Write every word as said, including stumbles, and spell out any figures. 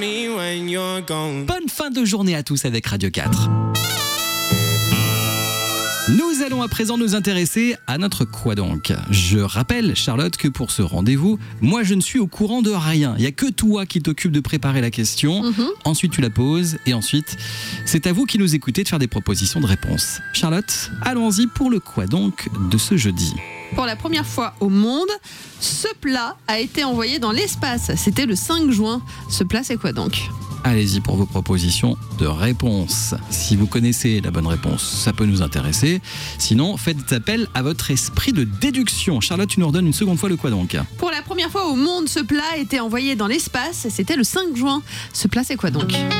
Bonne fin de journée à tous avec Radio quatre. Nous allons à présent nous intéresser à notre quoi donc. Je rappelle, Charlotte, que pour ce rendez-vous, moi je ne suis au courant de rien. Il n'y a que toi qui t'occupes de préparer la question. Mm-hmm. Ensuite tu la poses et ensuite c'est à vous qui nous écoutez de faire des propositions de réponses. Charlotte, allons-y pour le quoi donc de ce jeudi. Pour la première fois au monde, ce plat a été envoyé dans l'espace. C'était le cinq juin. Ce plat, c'est quoi donc ? Allez-y pour vos propositions de réponses. Si vous connaissez la bonne réponse, ça peut nous intéresser. Sinon, faites appel à votre esprit de déduction. Charlotte, tu nous redonnes une seconde fois le quoi donc ? Pour la première fois au monde, ce plat a été envoyé dans l'espace. C'était le cinq juin. Ce plat, c'est quoi donc ?